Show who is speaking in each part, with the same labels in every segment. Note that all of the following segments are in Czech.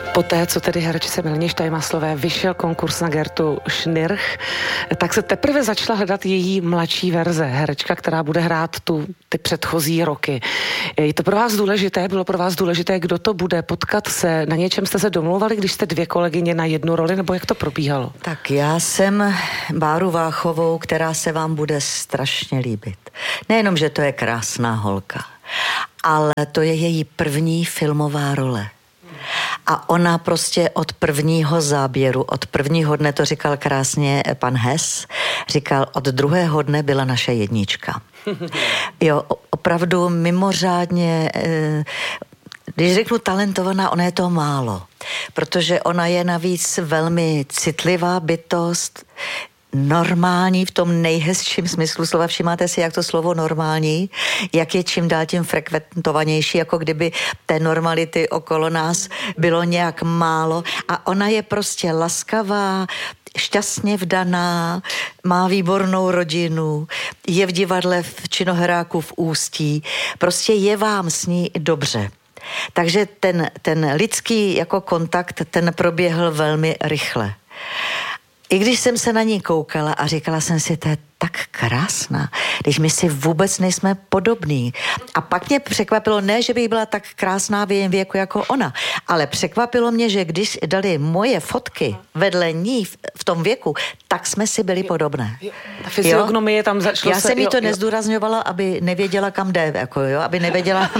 Speaker 1: Poté, co tedy herečce Mileně Štajmaslové vyšel konkurs na Gertu Schnirch, tak se teprve začala hledat její mladší verze, herečka, která bude hrát ty předchozí roky. Je to pro vás důležité? Bylo pro vás důležité, kdo to bude? Potkat se? Na něčem jste se domlouvali, když jste dvě kolegyně na jednu roli, nebo jak to probíhalo?
Speaker 2: Tak já jsem Báru Váchovou, která se vám bude strašně líbit. Nejenom, že to je krásná holka, ale to je její první filmová role. A ona prostě od prvního záběru, od prvního dne, to říkal krásně pan Hess, říkal, od druhého dne byla naše jednička. Jo, opravdu mimořádně, když řeknu talentovaná, ona je to málo, protože ona je navíc velmi citlivá bytost, normální v tom nejhezčím smyslu slova. Všimáte si, jak to slovo normální, jak je čím dál tím frekventovanější, jako kdyby té normality okolo nás bylo nějak málo. A ona je prostě laskavá, šťastně vdaná, má výbornou rodinu, je v divadle v Činoheráku v Ústí. Prostě je vám s ní dobře. Takže ten lidský jako kontakt, ten proběhl velmi rychle. I když jsem se na ní koukala a říkala jsem si, to je tak krásná, když my si vůbec nejsme podobní. A pak mě překvapilo, ne, že bych byla tak krásná v jejím věku jako ona, ale překvapilo mě, že když dali moje fotky vedle ní v tom věku, tak jsme si byli podobné.
Speaker 1: Ta fyziognomie tam začala.
Speaker 2: Já jsem jí to nezdůrazňovala, aby nevěděla, kam jde, jako jo, aby nevěděla...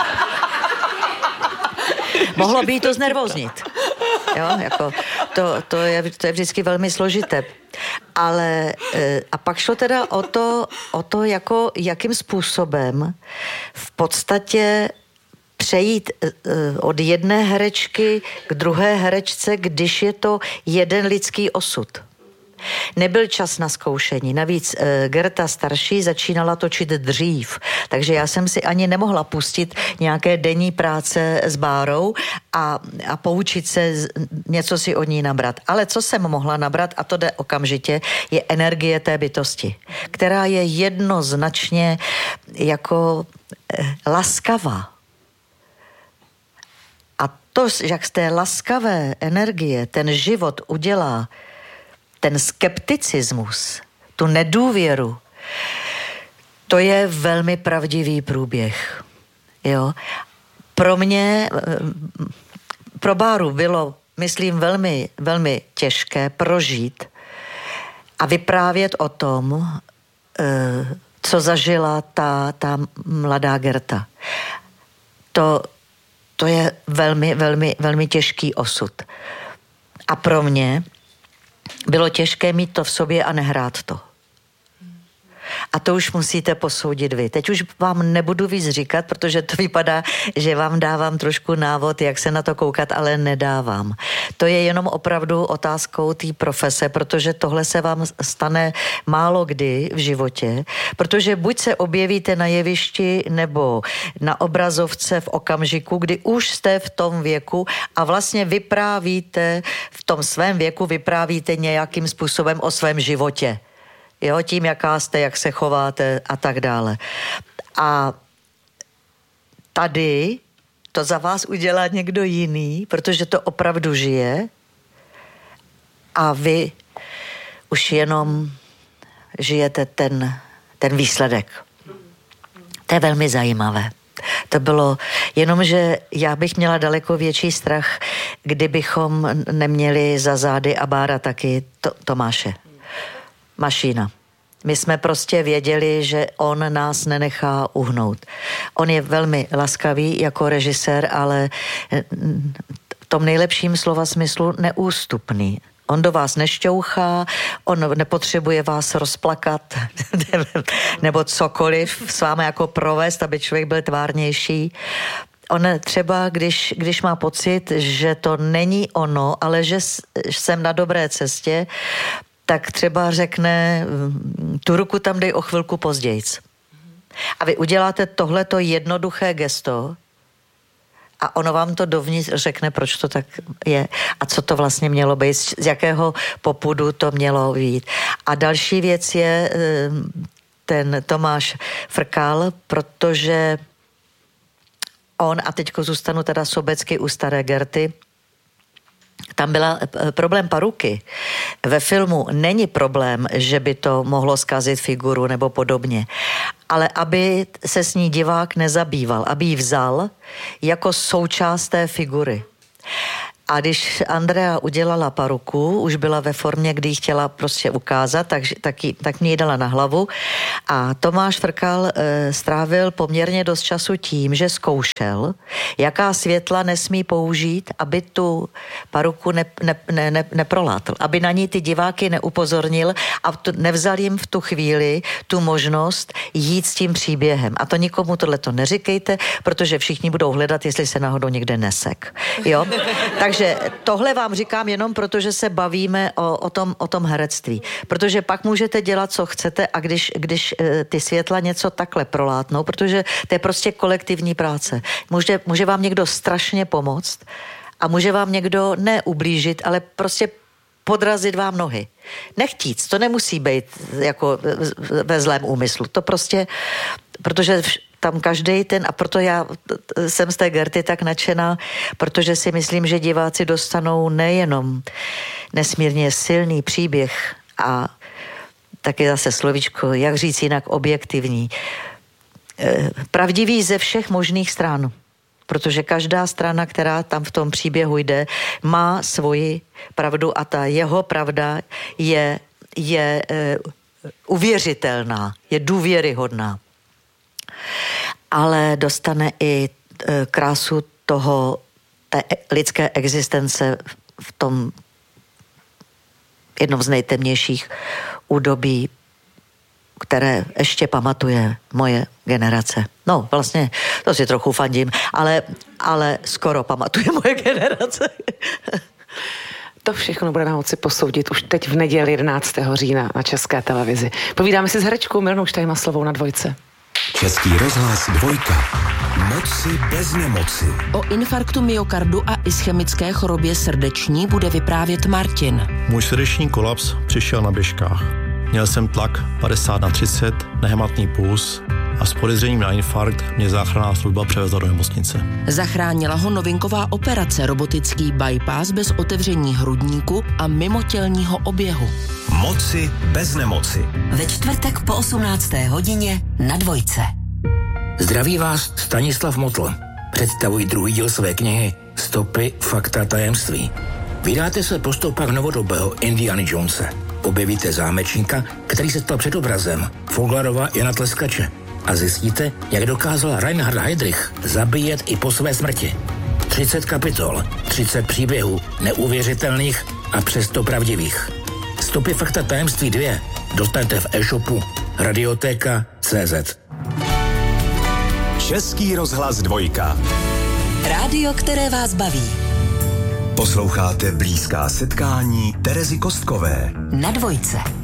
Speaker 2: Mohlo by jí to znervoznit. Jo, jako to je vždycky velmi složité. Ale a pak šlo teda o to jako jakým způsobem v podstatě přejít od jedné herečky k druhé herečce, když je to jeden lidský osud. Nebyl čas na zkoušení. Navíc Gerta starší začínala točit dřív, takže já jsem si ani nemohla pustit nějaké denní práce s Bárou a poučit se něco si od ní nabrat. Ale co jsem mohla nabrat, a to jde okamžitě, je energie té bytosti, která je jednoznačně jako laskavá. A to, jak z té laskavé energie ten život udělá ten skepticismus, tu nedůvěru, to je velmi pravdivý průběh. Jo? Pro mě, pro Báru bylo, myslím, velmi, velmi těžké prožít a vyprávět o tom, co zažila ta mladá Gerta. To je velmi, velmi, velmi těžký osud. A pro mě bylo těžké mít to v sobě a nehrát to. A to už musíte posoudit vy. Teď už vám nebudu víc říkat, protože to vypadá, že vám dávám trošku návod, jak se na to koukat, ale nedávám. To je jenom opravdu otázkou té profese, protože tohle se vám stane málo kdy v životě, protože buď se objevíte na jevišti nebo na obrazovce v okamžiku, kdy už jste v tom věku a vlastně vyprávíte, v tom svém věku vyprávíte nějakým způsobem o svém životě. Jo, tím, jaká jste, jak se chováte a tak dále. A tady to za vás udělá někdo jiný, protože to opravdu žije a vy už jenom žijete ten výsledek. To je velmi zajímavé. To bylo, jenomže já bych měla daleko větší strach, kdybychom neměli za zády a Bára taky Tomáše Mašína. My jsme prostě věděli, že on nás nenechá uhnout. On je velmi laskavý jako režisér, ale v tom nejlepším slova smyslu neústupný. On do vás nešťouchá, on nepotřebuje vás rozplakat nebo cokoliv s vámi jako provést, aby člověk byl tvárnější. On třeba, když má pocit, že to není ono, ale že jsem na dobré cestě, tak třeba řekne, tu ruku tam dej o chvilku pozdějc. A vy uděláte tohleto jednoduché gesto a ono vám to dovnitř řekne, proč to tak je a co to vlastně mělo být, z jakého popudu to mělo být. A další věc je ten Tomáš Frkal, protože on, a teďko zůstanu teda sobecky u staré Gerty, tam byla problém paruky. Ve filmu není problém, že by to mohlo zkazit figuru nebo podobně, ale aby se s ní divák nezabýval, aby ji vzal jako součást té figury. A když Andrea udělala paruku, už byla ve formě, kdy ji chtěla prostě ukázat, tak mě ji dala na hlavu. A Tomáš Frkal strávil poměrně dost času tím, že zkoušel, jaká světla nesmí použít, aby tu paruku neprolátl, aby na ní ty diváky neupozornil a nevzal jim v tu chvíli tu možnost jít s tím příběhem. A to nikomu tohleto neříkejte, protože všichni budou hledat, jestli se náhodou někde nesek. Jo? Takže tohle vám říkám jenom proto, že se bavíme o tom herectví. Protože pak můžete dělat, co chcete a když ty světla něco takhle prolátnou, protože to je prostě kolektivní práce. Může vám někdo strašně pomoct a může vám někdo neublížit, ale prostě podrazit vám nohy. Nechtíc, to nemusí být jako ve zlém úmyslu. To prostě, protože tam každý a proto já jsem z té Gerty tak nadšená, protože si myslím, že diváci dostanou nejenom nesmírně silný příběh a taky zase slovíčko, jak říct jinak, objektivní. Pravdivý ze všech možných stran. Protože každá strana, která tam v tom příběhu jde, má svoji pravdu a ta jeho pravda je uvěřitelná, je důvěryhodná. Ale dostane i krásu té lidské existence v tom jednom z nejtemnějších údobí, které ještě pamatuje moje generace. No, vlastně, to si trochu fandím, ale skoro pamatuje moje generace.
Speaker 1: To všechno budeme moci posoudit už teď v neděli 11. října na České televizi. Povídáme si s herečkou Milanou Štajmaslovou na Dvojce.
Speaker 3: Český rozhlas Dvojka. Moci bez nemoci.
Speaker 4: O infarktu myokardu a ischemické chorobě srdeční bude vyprávět Martin.
Speaker 5: Můj srdeční kolaps přišel na běžkách. Měl jsem tlak 50/30, nehmatný puls a s podezřením na infarkt mě záchranná služba převezla do nemocnice.
Speaker 4: Zachránila ho novinková operace, robotický bypass bez otevření hrudníku a mimotělního oběhu.
Speaker 3: Moci bez nemoci.
Speaker 6: Ve čtvrtek po 18. hodině na Dvojce.
Speaker 7: Zdraví vás Stanislav Motl. Představuji druhý díl své knihy Stopy, fakta, tajemství. Vydáte se po stopách novodobého Indiana Jonese. Objevíte zámečníka, který se stal předobrazem Foglarova Jana Tleskače a zjistíte, jak dokázal Reinhard Heydrich zabíjet i po své smrti. 30 kapitol, 30 příběhů, neuvěřitelných a přesto pravdivých. Stopy, fakta, tajemství 2 dostanete v e-shopu Radiotéka.cz.
Speaker 3: Český rozhlas Dvojka.
Speaker 6: Rádio, které vás baví.
Speaker 3: Posloucháte blízká setkání Terezy Kostkové
Speaker 6: Na Dvojce.